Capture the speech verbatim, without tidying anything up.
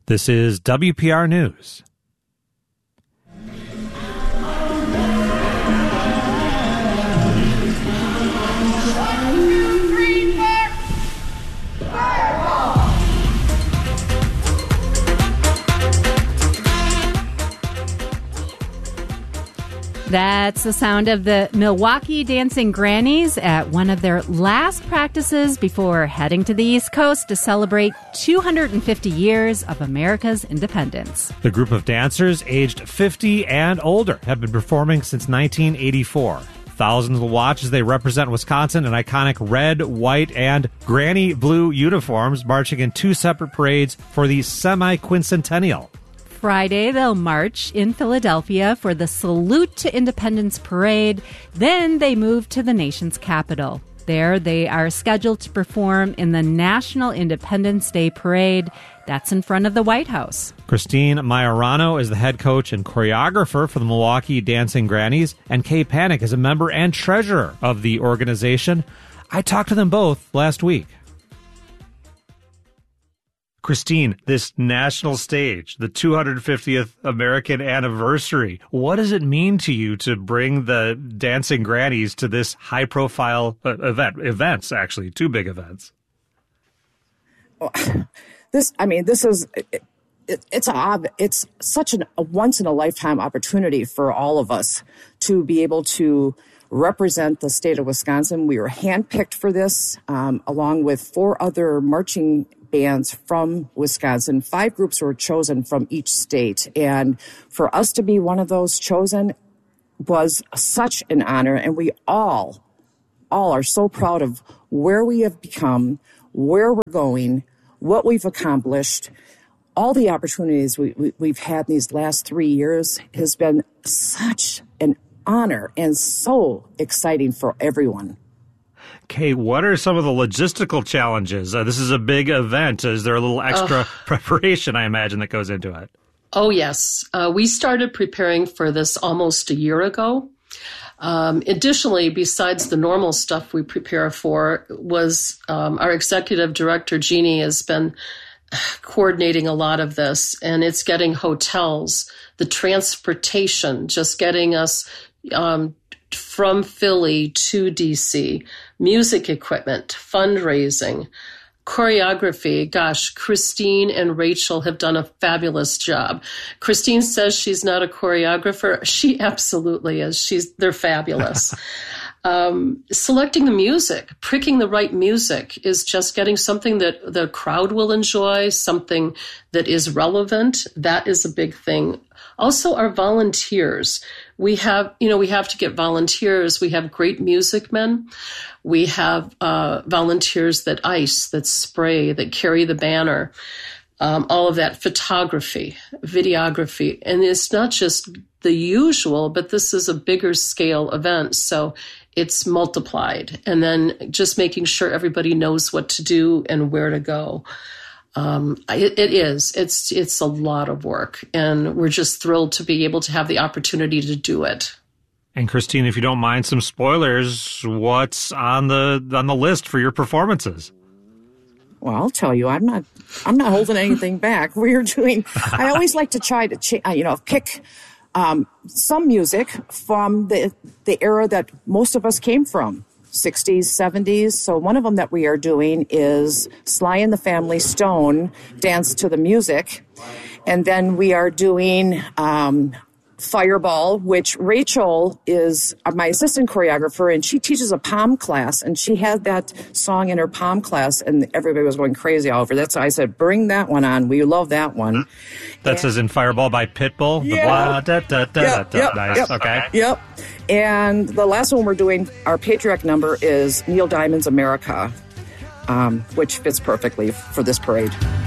This is W P R News. That's the sound of the Milwaukee Dancing Grannies at one of their last practices before heading to the East Coast to celebrate two hundred fifty years of America's independence. The group of dancers, aged fifty and older, have been performing since nineteen eighty-four. Thousands will watch as they represent Wisconsin in iconic red, white, and granny blue uniforms, marching in two separate parades for the semi-quincentennial. Friday, they'll march in Philadelphia for the Salute to Independence Parade. Then they move to the nation's capital. There, they are scheduled to perform in the National Independence Day Parade. That's in front of the White House. Christine Majorano is the head coach and choreographer for the Milwaukee Dancing Grannies, and Kay Panic is a member and treasurer of the organization. I talked to them both last week. Christine, this national stage, the two hundred fiftieth American anniversary, what does it mean to you to bring the Dancing Grannies to this high-profile uh, event? Events, actually, two big events. Well, this, I mean, this is, it, it, it's a, it's such an, a once-in-a-lifetime opportunity for all of us to be able to represent the state of Wisconsin. We were handpicked for this, um, along with four other marching bands from Wisconsin. Five groups were chosen from each state. And for us to be one of those chosen was such an honor. And we all, all are so proud of where we have become, where we're going, what we've accomplished. All the opportunities we, we, we've had in these last three years has been such an honor and so exciting for everyone. Kay, what are some of the logistical challenges? Uh, this is a big event. Is there a little extra uh, preparation, I imagine, that goes into it? Oh, yes. Uh, we started preparing for this almost a year ago. Um, additionally, besides the normal stuff we prepare for, was um, our executive director, Jeannie, has been coordinating a lot of this, and it's getting hotels, the transportation, just getting us um, from Philly to D C, music equipment, fundraising, choreography. Gosh, Christine and Rachel have done a fabulous job. Christine says she's not a choreographer. She absolutely is. She's they're fabulous. um, selecting the music, picking the right music is just getting something that the crowd will enjoy, something that is relevant. That is a big thing. Also, our volunteers. We have, you know, we have to get volunteers. We have great music men. We have uh, volunteers that ice, that spray, that carry the banner, um, all of that, photography, videography. And it's not just the usual, but this is a bigger scale event. So it's multiplied. And then just making sure everybody knows what to do and where to go. Um, it, it is. It's it's a lot of work, and we're just thrilled to be able to have the opportunity to do it. And Christine, if you don't mind some spoilers, what's on the on the list for your performances? Well, I'll tell you, I'm not I'm not holding anything back. We're doing. I always like to try to ch- you know pick um, some music from the the era that most of us came from. sixties, seventies. So one of them that we are doing is Sly and the Family Stone, Dance to the Music. And then we are doing um, Fireball, which Rachel is my assistant choreographer, and she teaches a pom class, and she had that song in her pom class, and everybody was going crazy all over. That's why I said, bring that one on. We love that one. That's as in Fireball by Pitbull? Yeah. The blah, da, da, da, Yep, da, yep, nice, yep, okay. Yep. And the last one we're doing, our patriotic number, is Neil Diamond's America, um, which fits perfectly for this parade.